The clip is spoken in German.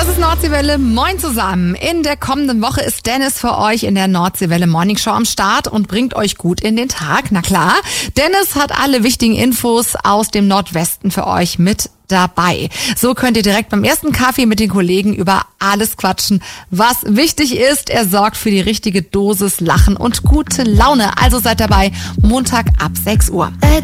Das ist Nordseewelle. Moin zusammen. In der kommenden Woche ist Dennis für euch in der Nordseewelle Morning Show am Start und bringt euch gut in den Tag. Na klar, Dennis hat alle wichtigen Infos aus dem Nordwesten für euch mit dabei. So könnt ihr direkt beim ersten Kaffee mit den Kollegen über alles quatschen, was wichtig ist. Er sorgt für die richtige Dosis Lachen und gute Laune. Also seid dabei, Montag ab 6 Uhr.